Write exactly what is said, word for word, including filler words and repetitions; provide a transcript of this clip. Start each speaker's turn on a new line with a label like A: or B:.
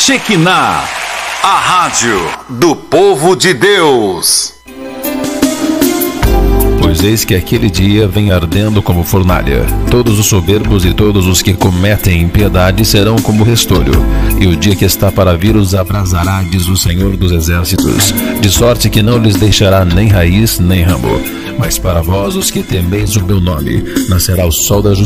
A: Shekinah, a rádio do povo de Deus.
B: Pois eis que aquele dia vem ardendo como fornalha. Todos os soberbos e todos os que cometem impiedade serão como restolho. E o dia que está para vir os abrasará, diz o Senhor dos Exércitos, de sorte que não lhes deixará nem raiz nem ramo. Mas para vós, os que temeis o meu nome, nascerá o sol da justiça.